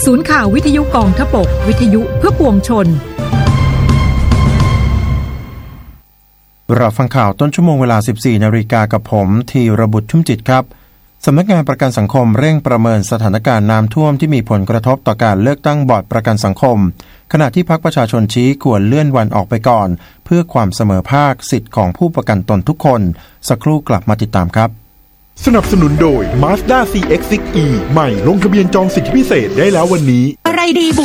ศูนย์ข่าววิทยุกองทพบกวิทยุเพื่อปวงชนเราฟังข่าวต้นชั่วโมงเวลา 14 นาฬิกากับผมธีรบุตรชุ่มจิตครับสำนักงานประกันสังคมเร่งประเมินสถานการณ์น้ำท่วมที่มีผลกระทบต่อการเลือกตั้งบอร์ดประกันสังคมขณะที่พรรคประชาชนชี้ควรเลื่อนวันออกไปก่อนเพื่อความเสมอภาคสิทธิ์ของผู้ประกันตนทุกคนสักครู่กลับมาติดตามครับสนับสนุนโดย Mazda CX-6e ใหม่ลงทะเบียนจองสิทธิพิเศษได้แล้ววันนี้อะไรดีบุ